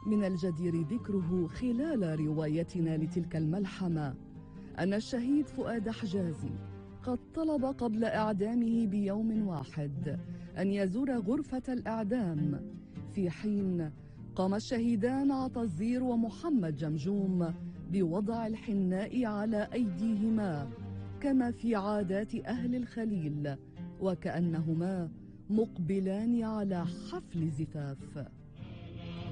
من الجدير ذكره خلال روايتنا لتلك الملحمة أن الشهيد فؤاد حجازي قد طلب قبل إعدامه بيوم واحد أن يزور غرفة الإعدام، في حين قام الشهيدان عطزير ومحمد جمجوم بوضع الحناء على أيديهما كما في عادات أهل الخليل، وكأنهما مقبلان على حفل زفاف.